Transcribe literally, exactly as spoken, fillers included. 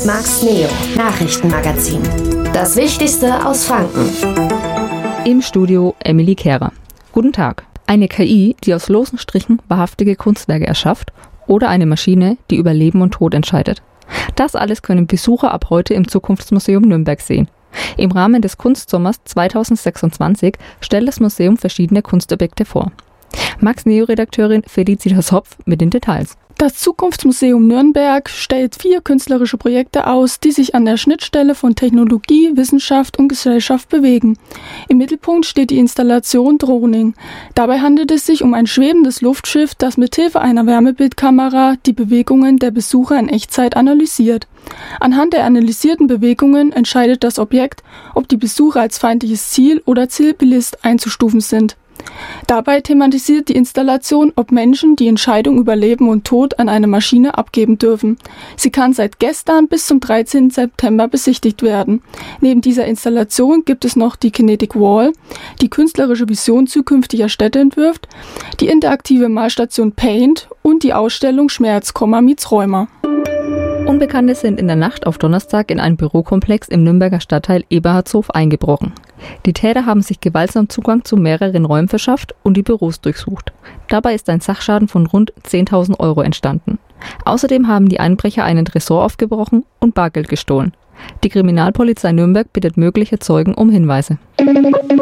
Max Neo Nachrichtenmagazin. Das Wichtigste aus Franken. Im Studio Emily Kehrer. Guten Tag. Eine K I, die aus losen Strichen wahrhaftige Kunstwerke erschafft, oder eine Maschine, die über Leben und Tod entscheidet. Das alles können Besucher ab heute im Zukunftsmuseum Nürnberg sehen. Im Rahmen des Kunstsommers zweitausendsechsundzwanzig stellt das Museum verschiedene Kunstobjekte vor. Max Neo-Redakteurin Felicitas Hopf mit den Details. Das Zukunftsmuseum Nürnberg stellt vier künstlerische Projekte aus, die sich an der Schnittstelle von Technologie, Wissenschaft und Gesellschaft bewegen. Im Mittelpunkt steht die Installation Droning. Dabei handelt es sich um ein schwebendes Luftschiff, das mithilfe einer Wärmebildkamera die Bewegungen der Besucher in Echtzeit analysiert. Anhand der analysierten Bewegungen entscheidet das Objekt, ob die Besucher als feindliches Ziel oder Zivilist einzustufen sind. Dabei thematisiert die Installation, ob Menschen die Entscheidung über Leben und Tod an eine Maschine abgeben dürfen. Sie kann seit gestern bis zum dreizehnten September besichtigt werden. Neben dieser Installation gibt es noch die Kinetic Wall, die künstlerische Vision zukünftiger Städte entwirft, die interaktive Malstation Paint und die Ausstellung Schmerz, meets Rheuma. Unbekannte sind in der Nacht auf Donnerstag in einen Bürokomplex im Nürnberger Stadtteil Eberhardshof eingebrochen. Die Täter haben sich gewaltsam Zugang zu mehreren Räumen verschafft und die Büros durchsucht. Dabei ist ein Sachschaden von rund zehntausend Euro entstanden. Außerdem haben die Einbrecher einen Tresor aufgebrochen und Bargeld gestohlen. Die Kriminalpolizei Nürnberg bittet mögliche Zeugen um Hinweise.